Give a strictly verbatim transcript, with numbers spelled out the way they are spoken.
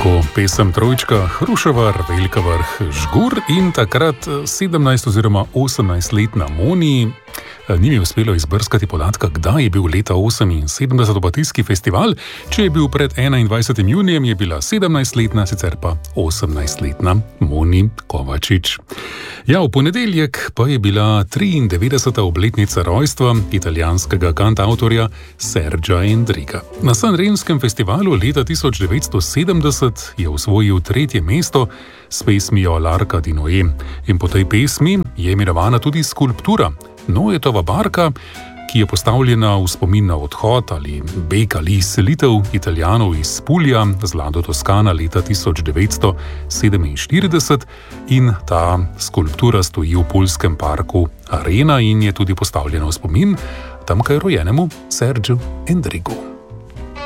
Tako, pesem Trojčka, Hruševar, Velika vrh, Žgur in takrat sedemnajst oziroma osemnajstletna Moni. Ni mi uspelo izbrskati podatka, kdaj je bil leta oseminsedemdeset Opatijski festival. Če je bil pred enaindvajsetim junijem, je bila sedemnajstletna, sicer pa osemnajstletna Moni Kovačič. Ja, v ponedeljek pa je bila triindevetdeseta obletnica rojstva italijanskega kantavtorja Sergea Endriga. Na Sanremskem festivalu leta tisoč devetsto sedemdeset je osvojil tretje mesto s pesmijo L'Arca di Noé. In po tej pesmi je imenovana tudi skulptura Noetova barka, ki je postavljena v spomin na odhod ali beg ali selitev Italijanov iz Pulja z Lado Toskana leta tisoč devetsto sedeminštirideset, in ta skulptura stoji v puljskem parku Arena in je tudi postavljena v spomin tamkaj rojenemu Sergeu Endrigu.